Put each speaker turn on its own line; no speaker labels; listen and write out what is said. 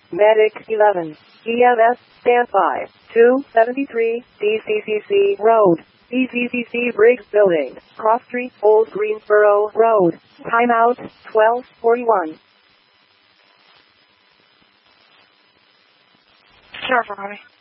Medic 11. EMS, standby. 273, DCCC Road. DCCC Briggs Building. Cross Street, Old Greensboro Road. Timeout, 12:41.
Sheriff Army.